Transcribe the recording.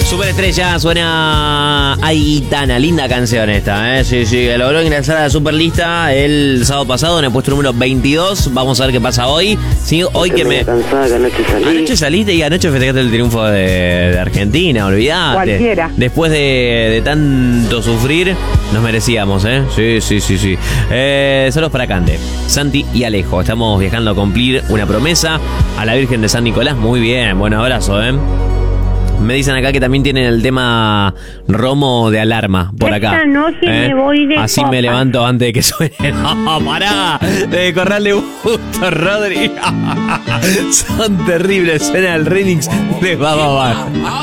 Superestrella suena Aitana, linda canción esta, sí, logró ingresar a la Superlista el sábado pasado en el puesto número 22. Vamos a ver qué pasa hoy. Sí, hoy que me cansada que anoche saliste y anoche festejaste el triunfo de Argentina, olvidate. Cualquiera. Después de tanto sufrir, nos merecíamos, Sí. Saludos para Cande, Santi y Alejo. Estamos viajando a cumplir una promesa a la Virgen de San Nicolás. Muy bien, buen abrazo, Me dicen acá que también tienen el tema Romo de alarma por acá. Esta noche me voy de Así copa. me levanto antes de que suene. ¡No, pará! Corralde Busto, Rodri. Son terribles. Suena el remix de Baba.